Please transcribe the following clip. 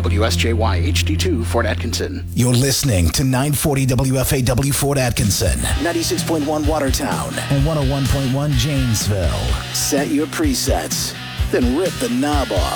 WSJY HD2 Fort Atkinson. You're listening to 940 WFAW Fort Atkinson, 96.1 Watertown, and 101.1 Janesville. Set your presets, then rip the knob off.